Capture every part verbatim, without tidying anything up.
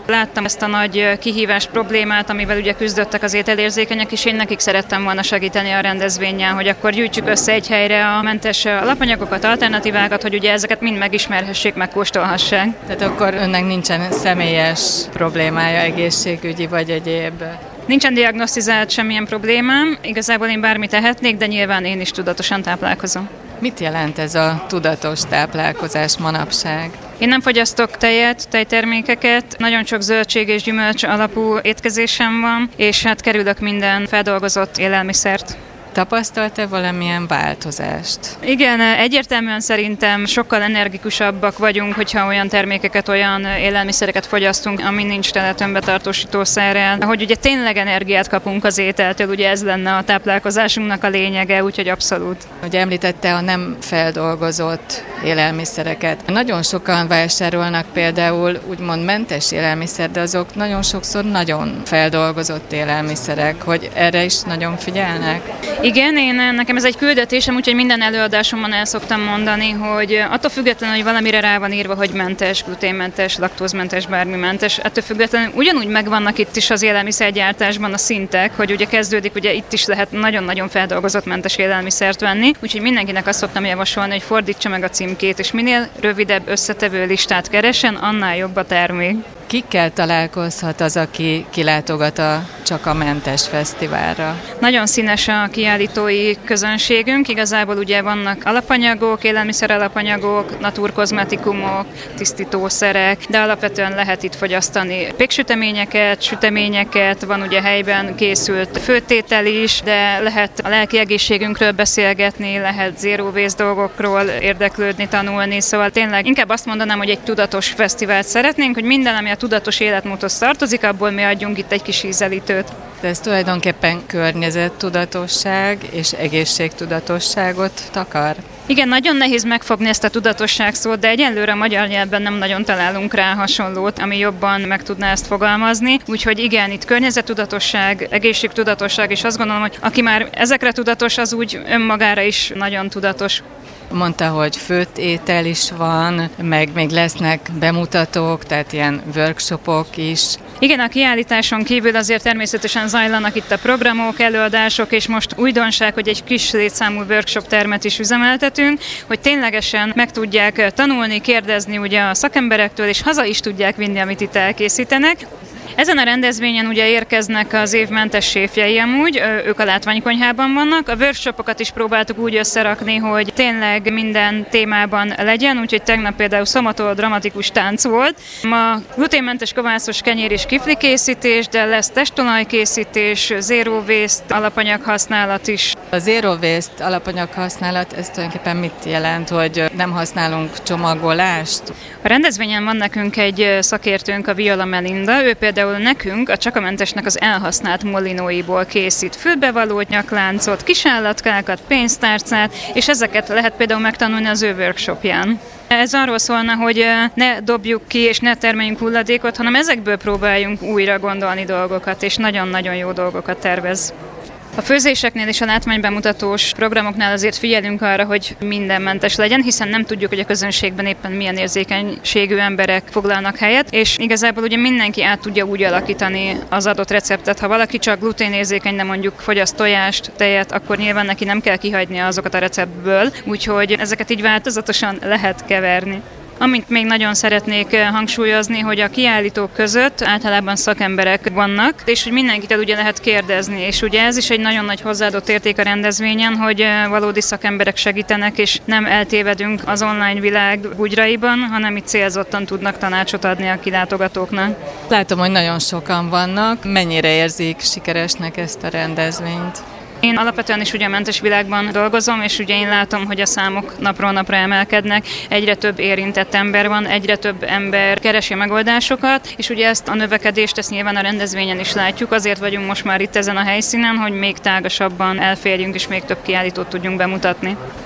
Láttam ezt a nagy kihívást, problémát, amivel ugye küzdöttek az ételérzékenyek, és én nekik szerettem volna segíteni a rendezvénnyel, hogy akkor gyűjtsük össze egy helyre a mentes alapanyagokat, alternatívákat, hogy ugye ezeket mind megismerhessék, megkóstolhassák. Tehát akkor önnek nincsen személyes problémája, egészségügyi vagy egyéb? Nincsen diagnosztizált semmilyen problémám, igazából én bármit tehetnék, de nyilván én is tudatosan táplálkozom. Mit jelent ez a tudatos táplálkozás manapság? Én nem fogyasztok tejet, tejtermékeket, nagyon sok zöldség és gyümölcs alapú étkezésem van, és hát kerülök minden feldolgozott élelmiszert. Tapasztalt-e valamilyen változást? Igen, egyértelműen szerintem sokkal energikusabbak vagyunk, hogyha olyan termékeket, olyan élelmiszereket fogyasztunk, ami nincs tele tömbbetartósítószerrel. Hogy ugye tényleg energiát kapunk az ételtől, ugye ez lenne a táplálkozásunknak a lényege, úgyhogy abszolút. Ugye említette a nem feldolgozott élelmiszereket. Nagyon sokan vásárolnak például úgymond mentes élelmiszer, de azok nagyon sokszor nagyon feldolgozott élelmiszerek, hogy erre is nagyon figyelnek. Igen, én, nekem ez egy küldetésem, úgyhogy minden előadásomban el szoktam mondani, hogy attól függetlenül, hogy valamire rá van írva, hogy mentes, gluténmentes, laktózmentes, bármimentes, ettől függetlenül ugyanúgy megvannak itt is az élelmiszergyártásban a szintek, hogy ugye kezdődik, ugye itt is lehet nagyon-nagyon feldolgozott mentes élelmiszert venni, úgyhogy mindenkinek azt szoktam javasolni, hogy fordítsa meg a címkét, és minél rövidebb összetevő listát keresen, annál jobb a termék. Kikkel találkozhat az, aki kilátogat a Csak a Mentes Fesztiválra? Nagyon színes a kiállítói közönségünk, igazából ugye vannak alapanyagok, élelmiszer alapanyagok, naturkozmetikumok, tisztítószerek, de alapvetően lehet itt fogyasztani péksüteményeket, süteményeket, van ugye helyben készült főtétel is, de lehet a lelki egészségünkről beszélgetni, lehet zero waste dolgokról érdeklődni, tanulni, szóval tényleg inkább azt mondanám, hogy egy tudatos fesztivált szeretnénk, hogy minden, ami a tudatos életmódhoz tartozik, abból mi adjunk itt egy kis ízelítőt. De ez tulajdonképpen környezettudatosság és egészségtudatosságot takar? Igen, nagyon nehéz megfogni ezt a tudatosság szót, de egyelőre a magyar nyelvben nem nagyon találunk rá hasonlót, ami jobban meg tudná ezt fogalmazni. Úgyhogy igen, itt környezettudatosság, egészségtudatosság, és azt gondolom, hogy aki már ezekre tudatos, az úgy önmagára is nagyon tudatos. Mondta, hogy főtt étel is van, meg még lesznek bemutatók, tehát ilyen workshopok is. Igen, a kiállításon kívül azért természetesen zajlanak itt a programok, előadások, és most újdonság, hogy egy kis létszámú workshop termet is üzemeltetünk, hogy ténylegesen meg tudják tanulni, kérdezni ugye a szakemberektől, és haza is tudják vinni, amit itt elkészítenek. Ezen a rendezvényen ugye érkeznek az év mentes séfjei amúgy, ők a látványkonyhában vannak. A workshopokat is próbáltuk úgy összerakni, hogy tényleg minden témában legyen, úgyhogy tegnap például szomatol dramatikus tánc volt. Ma gluténmentes kovászos kenyér és kifli készítés, de lesz testolajkészítés, zero waste alapanyag használat is. A zero waste alapanyag használat, ez tulajdonképpen mit jelent, hogy nem használunk csomagolást? A rendezvényen van nekünk egy szakértőnk, a Viola Melinda, ő például nekünk a Csak a Mentesnek az elhasznált molinóiból készít fülbevalót, nyakláncot, kisállatkákat, pénztárcát, és ezeket lehet például megtanulni az ő workshopján. Ez arról szólna, hogy ne dobjuk ki és ne termeljünk hulladékot, hanem ezekből próbáljunk újra gondolni dolgokat, és nagyon-nagyon jó dolgokat tervez. A főzéseknél és a látványbemutatós programoknál azért figyelünk arra, hogy minden mentes legyen, hiszen nem tudjuk, hogy a közönségben éppen milyen érzékenységű emberek foglalnak helyet, és igazából ugye mindenki át tudja úgy alakítani az adott receptet. Ha valaki csak gluténérzékeny, de mondjuk fogyaszt tojást, tejet, akkor nyilván neki nem kell kihagynia azokat a receptből, úgyhogy ezeket így változatosan lehet keverni. Amit még nagyon szeretnék hangsúlyozni, hogy a kiállítók között általában szakemberek vannak, és hogy mindenkitől ugye lehet kérdezni, és ugye ez is egy nagyon nagy hozzáadott érték a rendezvényen, hogy valódi szakemberek segítenek, és nem eltévedünk az online világ bugyraiban, hanem itt célzottan tudnak tanácsot adni a kilátogatóknak. Látom, hogy nagyon sokan vannak. Mennyire érzik sikeresnek ezt a rendezvényt? Én alapvetően is ugye a mentes világban dolgozom, és ugye én látom, hogy a számok napról napra emelkednek, egyre több érintett ember van, egyre több ember keresi megoldásokat, és ugye ezt a növekedést, ezt nyilván a rendezvényen is látjuk, azért vagyunk most már itt ezen a helyszínen, hogy még tágasabban elférjünk, és még több kiállítót tudjunk bemutatni.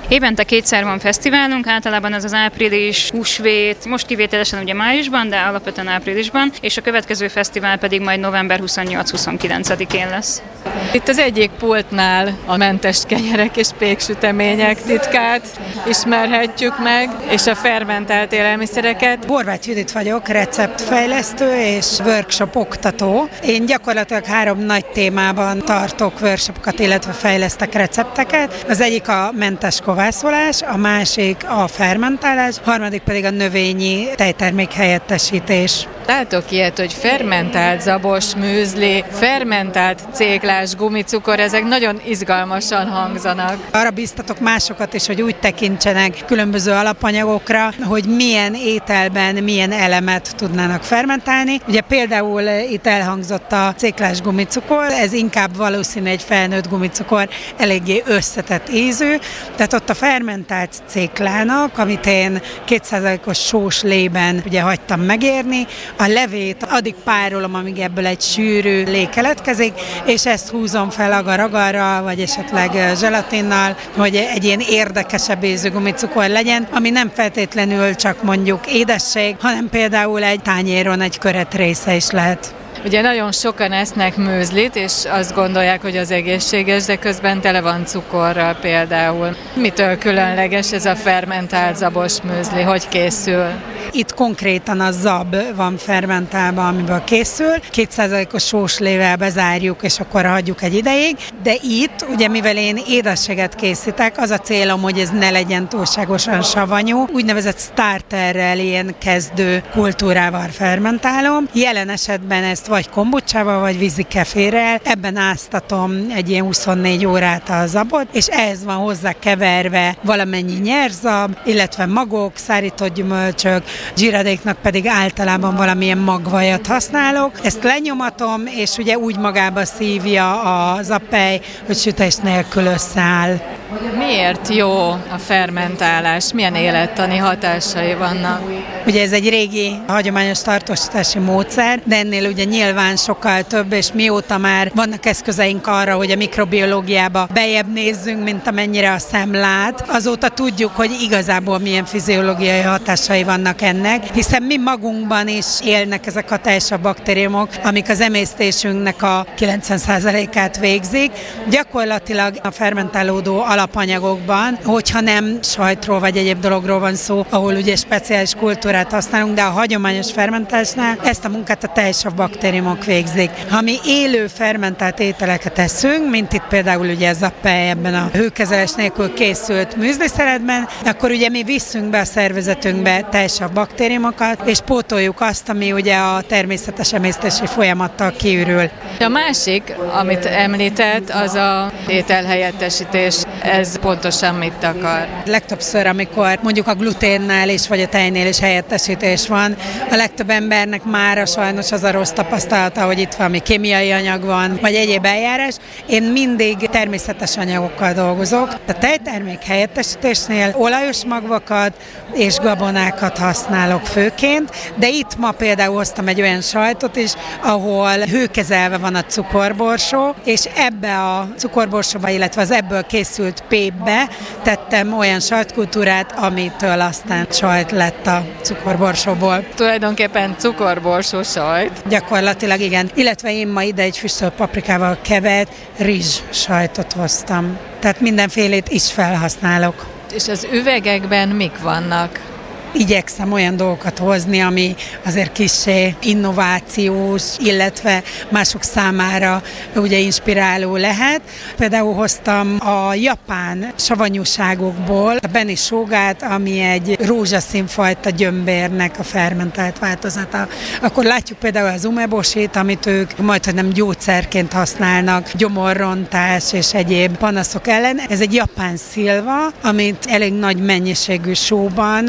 Évente kétszer van fesztiválunk, általában ez az április, húsvét, most kivételesen ugye májusban, de alapvetően áprilisban, és a következő fesztivál pedig majd november huszonnyolc-huszonkilencedikén lesz. Itt az egyik pultnál a mentes kenyerek és péksütemények titkát ismerhetjük meg, és a fermentált élelmiszereket. Horváth Judit vagyok, receptfejlesztő és workshop oktató. Én gyakorlatilag három nagy témában tartok workshopokat, illetve fejlesztek recepteket. Az egyik a mentes kovászolás, a másik a fermentálás, a harmadik pedig a növényi tejtermék helyettesítés. Látok ilyet, hogy fermentált zabos műzli, fermentált céglás gumicukor, ezek nagyon izgalmasan hangzanak. Arra bíztatok másokat is, hogy úgy tekintsenek különböző alapanyagokra, hogy milyen ételben milyen elemet tudnának fermentálni. Ugye például itt elhangzott a céglás gumicukor, ez inkább valószínű egy felnőtt gumicukor, eléggé összetett ízű, tehát ott a fermentált céklának, amit én két százalékos sós lében ugye hagytam megérni, a levét addig párolom, amíg ebből egy sűrű lé keletkezik, és ezt húzom fel agar-agarral, vagy esetleg zselatinnal, hogy egy ilyen érdekesebb ízű gumicukor legyen, ami nem feltétlenül csak mondjuk édesség, hanem például egy tányéron egy köret része is lehet. Ugye nagyon sokan esznek műzlit, és azt gondolják, hogy az egészséges, de közben tele van cukorral például. Mitől különleges ez a fermentált zabos műzli? Hogy készül? Itt konkrétan a zab van fermentálva, amiből készül. két százalékos sóslével bezárjuk, és akkor hagyjuk egy ideig. De itt, ugye mivel én édességet készítek, az a célom, hogy ez ne legyen túlságosan savanyú. Úgynevezett starterrel, ilyen kezdő kultúrával fermentálom. Jelen esetben ezt vagy kombucsával, vagy vízi keférrel. Ebben áztatom egy ilyen huszonnégy órát a zabot, és ehhez van hozzá keverve valamennyi nyerzab, illetve magok, szárított gyümölcsök, zsíradéknak pedig általában valamilyen magvajat használok. Ezt lenyomatom, és ugye úgy magába szívja a zappely, hogy sütés nélkül összeáll. Miért jó a fermentálás? Milyen élettani hatásai vannak? Ugye ez egy régi, hagyományos tartósítási módszer, de ennél ugye nyilván sokkal több, és mióta már vannak eszközeink arra, hogy a mikrobiológiába bejebb nézzünk, mint amennyire a szem lát, azóta tudjuk, hogy igazából milyen fiziológiai hatásai vannak ennek, hiszen mi magunkban is élnek ezek a teljesabb baktériumok, amik az emésztésünknek a kilencven százalékát végzik. Gyakorlatilag a fermentálódó alapanyagokban, hogyha nem sajtról vagy egyéb dologról van szó, ahol ugye speciális kultúrát használunk, de a hagyományos fermentálásnál ezt a munkát a teljesabb baktériumok végzik. Ha mi élő fermentált ételeket eszünk, mint itt például ugye ez a pej ebben a hőkezelés nélkül készült műzliszeletben, akkor ugye mi visszünk be a szervezetünkbe teljesabb baktériumokat, és pótoljuk azt, ami ugye a természetes emésztési folyamattal kiürül. A másik, amit említett, az a ételhelyettesítés. Ez pontosan mit akar? Legtöbbször, amikor mondjuk a gluténnál is, vagy a tejnél is helyettesítés van, a legtöbb embernek mára sajnos az a rossz tapasztalata, hogy itt valami kémiai anyag van, vagy egyéb eljárás. Én mindig természetes anyagokkal dolgozok. A tejtermék helyettesítésnél olajos magvakat és gabonákat használok főként, de itt ma például hoztam egy olyan sajtot is, ahol hőkezelve van a cukorborsó, és ebbe a cukorborsóba, illetve az ebből készült pépbe tettem olyan sajtkultúrát, amitől aztán sajt lett a cukorborsóból. Tulajdonképpen cukorborsó sajt. Gyakorlatilag igen. Illetve én ma ide egy füstölt paprikával kevert rizs sajtot hoztam. Tehát mindenfélét is felhasználok. És az üvegekben mik vannak? Igyekszem olyan dolgokat hozni, ami azért kissé innovációs, illetve mások számára ugye inspiráló lehet. Például hoztam a japán savanyúságokból a beni sógát, ami egy rózsaszínfajta gyömbérnek a fermentált változata. Akkor látjuk például az umeboshit, amit ők majdhogy nem gyógyszerként használnak, gyomorrontás és egyéb panaszok ellen. Ez egy japán szilva, amit elég nagy mennyiségű sóban és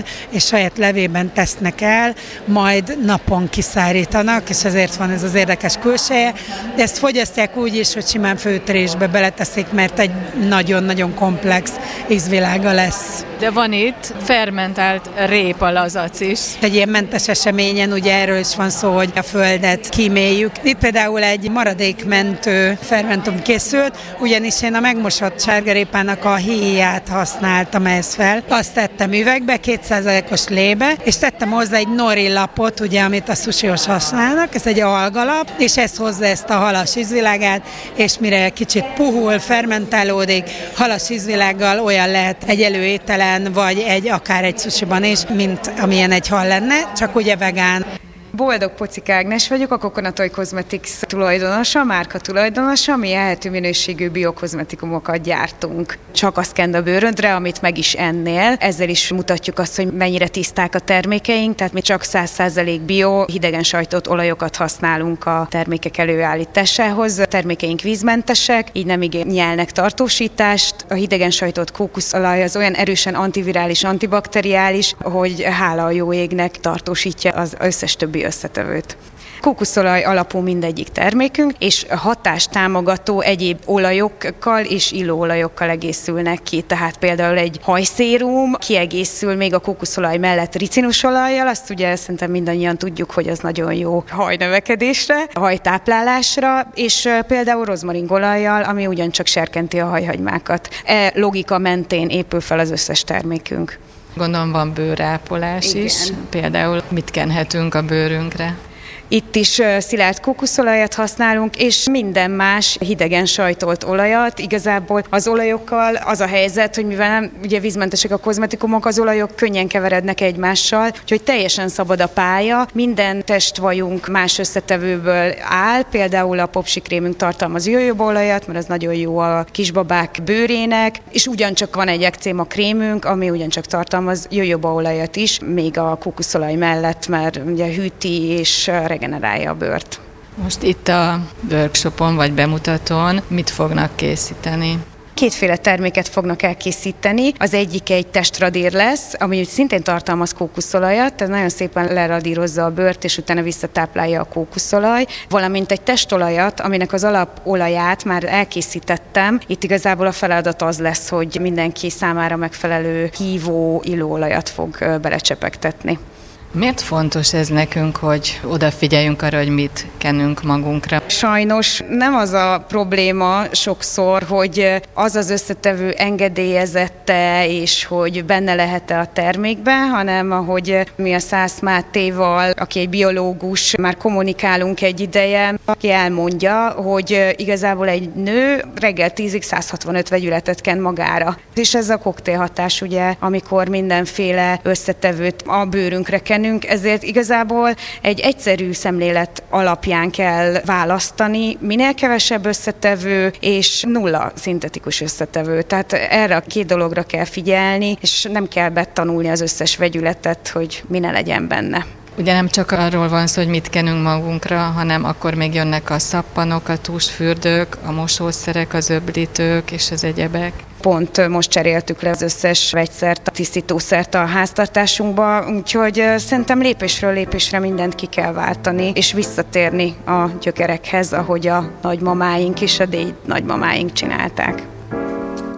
saját levében tesznek el, majd napon kiszárítanak, és ezért van ez az érdekes külseje. De ezt fogyasztják úgy is, hogy simán főtörésbe beleteszik, mert egy nagyon-nagyon komplex ízvilága lesz. De van itt fermentált répalazac is. Egy ilyen mentes eseményen ugye erről is van szó, hogy a földet kíméljük. Itt például egy maradékmentő fermentum készült, ugyanis én a megmosott sárgarépának a héját használtam ehhez fel. Azt tettem üvegbe, két százalékos lébe, és tettem hozzá egy nori lapot, ugye, amit a sushios használnak, ez egy algalap, és ez hozza ezt a halas ízvilágát, és mire kicsit puhul, fermentálódik, halas ízvilággal olyan lehet egy előételen, vagy egy akár egy sushiban is, mint amilyen egy hal lenne, csak ugye vegán. Boldog Pocik Ágnes vagyok, a Coconut Oil Cosmetics tulajdonosa, márka tulajdonosa, mi ehető minőségű biokozmetikumokat gyártunk. Csak azt kend a bőrödre, amit meg is ennél. Ezzel is mutatjuk azt, hogy mennyire tiszták a termékeink, tehát mi csak száz százalék bio, hidegen sajtott olajokat használunk a termékek előállításához. A termékeink vízmentesek, így nem igényelnek tartósítást. A hidegen sajtott kókuszolaj az olyan erősen antivirális, antibakteriális, hogy hála a jó égnek tartósítja az összes többi összetevőt. Kókuszolaj alapú mindegyik termékünk, és hatástámogató egyéb olajokkal és illóolajokkal egészülnek ki. Tehát például egy hajszérum kiegészül még a kókuszolaj mellett ricinusolajjal, azt ugye szerintem mindannyian tudjuk, hogy az nagyon jó hajnövekedésre, hajtáplálásra, és például rozmaringolajjal, ami ugyancsak serkenti a hajhagymákat. E logika mentén épül fel az összes termékünk. Gondolom van bőrápolás Igen. is, például mit kenhetünk a bőrünkre? Itt is szilárd kókuszolajat használunk, és minden más hidegen sajtolt olajat. Igazából az olajokkal az a helyzet, hogy mivel nem, ugye vízmentesek a kozmetikumok, az olajok könnyen keverednek egymással, úgyhogy teljesen szabad a pálya. Minden testvajunk más összetevőből áll, például a popsikrémünk tartalmaz jojobaolajat, mert az nagyon jó a kisbabák bőrének, és ugyancsak van egy ekcéma krémünk, ami ugyancsak tartalmaz jojobaolajat is, még a kókuszolaj mellett, mert ugye hűti és regenerálja a bőrt. Most itt a workshopon vagy bemutatón mit fognak készíteni? Kétféle terméket fognak elkészíteni. Az egyik egy testradír lesz, ami szintén tartalmaz kókuszolajat, tehát nagyon szépen leradírozza a bőrt, és utána visszatáplálja a kókuszolaj, valamint egy testolajat, aminek az alapolaját már elkészítettem. Itt igazából a feladat az lesz, hogy mindenki számára megfelelő hívó illóolajat fog belecsepegtetni. Miért fontos ez nekünk, hogy odafigyeljünk arra, hogy mit kenünk magunkra? Sajnos nem az a probléma sokszor, hogy az az összetevő engedélyezette, és hogy benne lehet-e a termékben, hanem ahogy mi a Szász Mátéval, aki egy biológus, már kommunikálunk egy ideje, aki elmondja, hogy igazából egy nő reggel tízig száz hatvanöt vegyületet ken magára. És ez a koktélhatás, ugye, amikor mindenféle összetevőt a bőrünkre kenünk, ezért igazából egy egyszerű szemlélet alapján kell választani, minél kevesebb összetevő és nulla szintetikus összetevő. Tehát erre a két dologra kell figyelni, és nem kell betanulni az összes vegyületet, hogy mi ne legyen benne. Ugye nem csak arról van szó, hogy mit kenünk magunkra, hanem akkor még jönnek a szappanok, a tusfürdők, a mosószerek, az öblítők és az egyebek. Pont most cseréltük le az összes vegyszert, a tisztítószert a háztartásunkba, úgyhogy szerintem lépésről lépésre mindent ki kell váltani, és visszatérni a gyökerekhez, ahogy a nagymamáink és a déd nagymamáink csinálták.